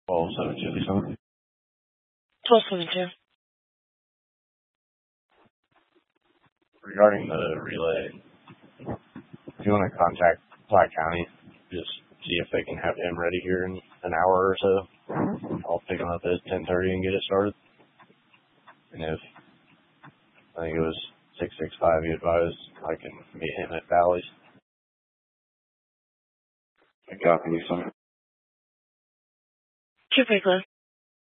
1272 something. 1272. Regarding the relay, if you want to contact Platte County, just see if they can have him ready here in an hour or so. I'll pick him up at 10:30 and get it started. And if I think it was 665 you advised, I can meet him at Valley's. I copy you, son. 2 Franklin.